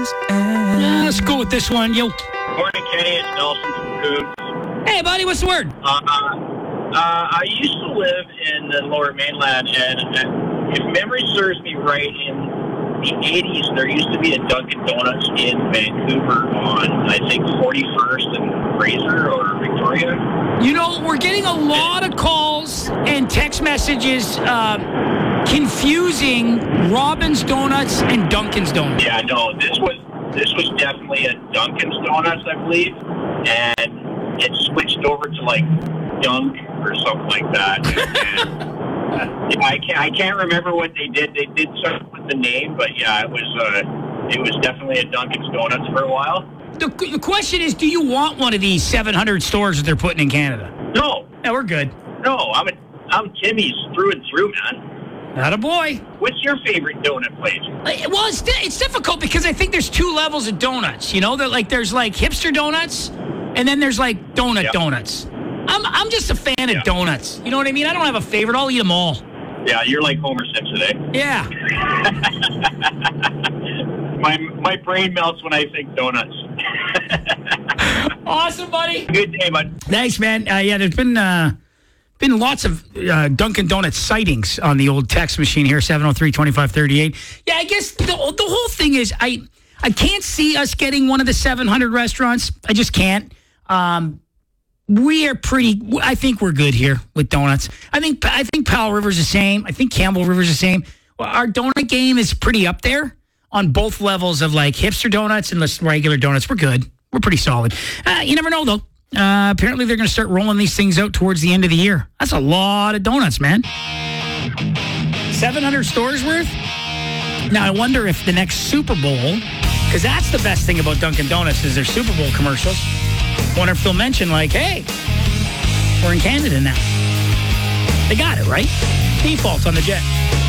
Let's go with this one. Yo. Morning, Kenny. It's Nelson from Coombs. Hey, buddy, what's the word? I used to live in the Lower Mainland, and if memory serves me right, in the 80s, there used to be a Dunkin' Donuts in Vancouver on, I think, 41st and Fraser or Victoria. You know, we're getting a lot of calls and text messages confusing Robin's Donuts and Dunkin's Donuts. Yeah, no, this was definitely a Dunkin's Donuts, I believe, and it switched over to like Dunk or something like that. And, I can't remember what they did. They did something with the name, but yeah, it was definitely a Dunkin's Donuts for a while. The question is, do you want one of these 700 stores that they're putting in Canada? No. Yeah, we're good. No, I'm Timmy's through and through, man. Not a boy. What's your favorite donut place? Well, it's difficult because I think there's two levels of donuts. You know, that there's like hipster donuts, and then there's like donuts. I'm just a fan of donuts. You know what I mean? I don't have a favorite. I'll eat them all. Yeah, you're like Homer Simpson, eh? Yeah. My brain melts when I think donuts. Awesome, buddy. Good day, bud. Thanks, man. Yeah, there's been lots of Dunkin' Donuts sightings on the old text machine here, 703-2538. Yeah, I guess the whole thing is I can't see us getting one of the 700 restaurants. I just can't. We are I think we're good here with donuts. I think Powell River's the same. I think Campbell River's the same. Well, our donut game is pretty up there on both levels of like hipster donuts and just regular donuts. We're good. We're pretty solid. You never know, though. Apparently, they're going to start rolling these things out towards the end of the year. That's a lot of donuts, man. 700 stores worth? Now, I wonder if the next Super Bowl, because that's the best thing about Dunkin' Donuts is their Super Bowl commercials. Wonder if they'll mention, like, hey, we're in Canada now. They got it, right? Default on the jet.